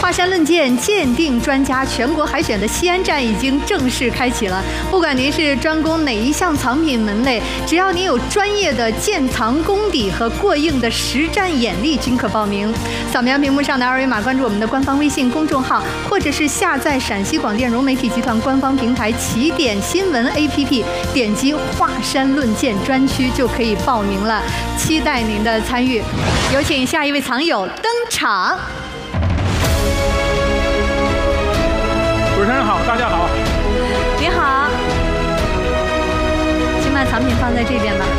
华山论剑鉴定专家全国海选的西安站已经正式开启了。不管您是专攻哪一项藏品门类，只要您有专业的鉴藏功底和过硬的实战眼力，均可报名。扫描屏幕上的二维码，关注我们的官方微信公众号，或者是下载陕西广电融媒体集团官方平台起点新闻 APP， 点击华山论剑专区就可以报名了。期待您的参与。有请下一位藏友登场。 主持人好，大家好。 您好，请把藏品放在这边吧。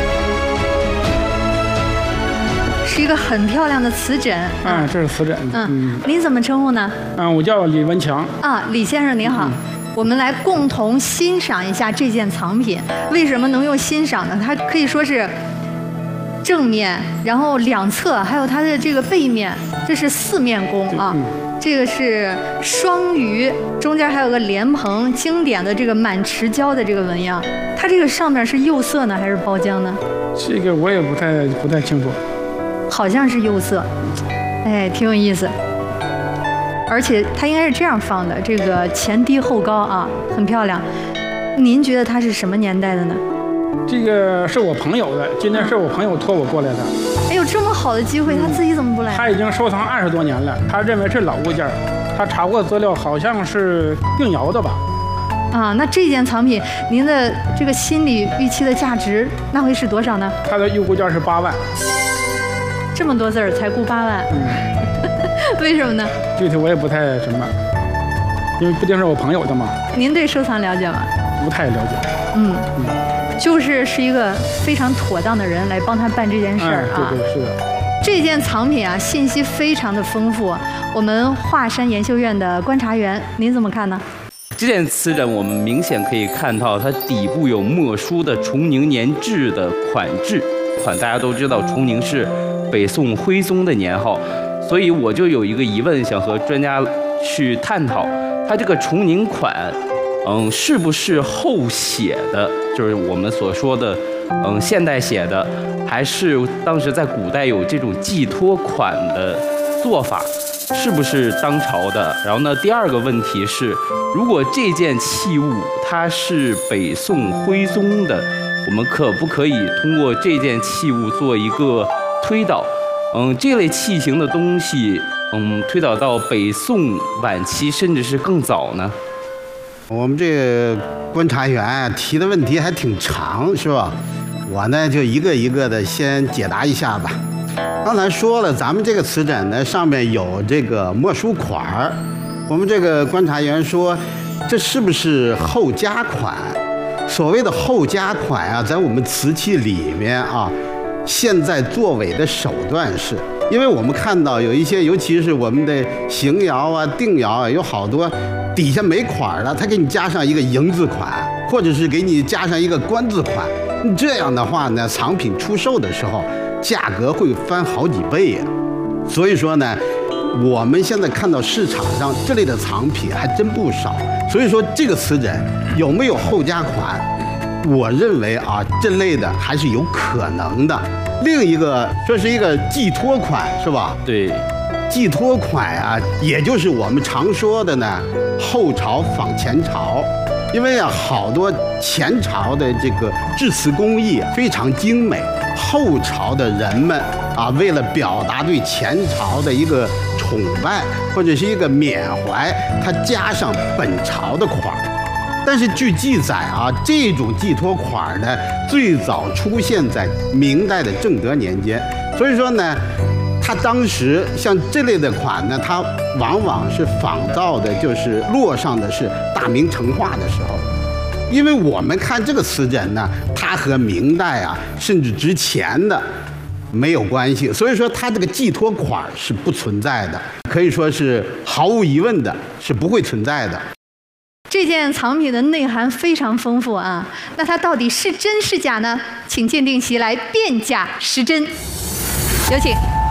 是一个很漂亮的瓷枕。 这是瓷枕。 您怎么称呼呢？ 我叫李文强。 李先生您好。我们来共同欣赏一下这件藏品。为什么能用欣赏呢？它可以说是正面，然后两侧，还有它的这个背面，这是四面弓啊。这个是双鱼，中间还有个莲蓬，经典的这个满池胶的这个纹样。它这个上面是釉色呢，还是包浆呢？ 这个我也不太清楚。 好像是釉色，挺有意思。而且它应该是这样放的，这个前低后高啊，很漂亮。您觉得它是什么年代的呢？ 这个是我朋友的，今天是我朋友托我过来的。 哎呦，这么好的机会，他自己怎么不来？ 他已经收藏20多年了，他认为是老物件，他查过资料，好像是定窑的吧？ 那这件藏品，您的这个心理预期的价值，那会是多少呢？ 它的预估价是8万。 这么多字儿才估8万？为什么呢？ 具体我也不太什么，因为毕竟是我朋友的嘛。 您对收藏了解吗？ 不太了解。 就是一个非常妥当的人来帮他办这件事儿啊。 对，是的。 这件藏品啊，信息非常的丰富。我们华山研修院的观察员，您怎么看呢？ 这件瓷枕我们明显可以看到，它底部有墨书的崇宁年制的款制。大家都知道，崇宁是北宋徽宗的年号，所以我就有一个疑问，想和专家去探讨，它这个崇宁款。是不是后写的，就是我们所说的，现代写的，还是当时在古代有这种寄托款的做法，是不是当朝的？然后呢，第二个问题是，如果这件器物它是北宋徽宗的，我们可不可以通过这件器物做一个推导？这类器型的东西，推导到北宋晚期，甚至是更早呢？ 我们这个观察员提的问题还挺长，是吧？我呢就一个一个的先解答一下吧。刚才说了，咱们这个瓷枕呢上面有这个墨书款儿，我们这个观察员说，这是不是后加款？所谓的后加款啊，在我们瓷器里面啊，现在作伪的手段是，因为我们看到有一些，尤其是我们的邢窑啊、定窑啊，有好多底下没款的，他给你加上一个银字款，或者是给你加上一个官字款。这样的话呢，藏品出售的时候价格会翻好几倍呀。所以说呢，我们现在看到市场上这类的藏品还真不少。所以说这个瓷枕有没有后加款，我认为啊，这类的还是有可能的。另一个说是一个寄托款，是吧？ 对。 寄托款啊，也就是我们常说的呢，后朝仿前朝。因为啊，好多前朝的这个制瓷工艺非常精美，后朝的人们啊，为了表达对前朝的一个崇拜或者是一个缅怀，他加上本朝的款。但是据记载啊，这种寄托款呢，最早出现在明代的正德年间。所以说呢，他当时像这类的款呢，它往往是仿造的，就是落上的是大明成化的时候。因为我们看这个瓷枕呢，它和明代啊，甚至之前的没有关系，所以说它这个寄托款是不存在的，可以说是毫无疑问的，是不会存在的。 这件藏品的内涵非常丰富啊，那它到底是真是假呢？请鉴定席来辨假识真，有请。